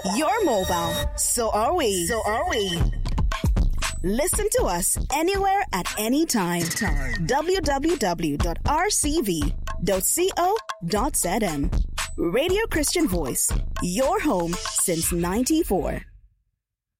You're mobile. So are we. Listen to us anywhere at any time. www.rcv.co.zm. Radio Christian Voice, your home since 94.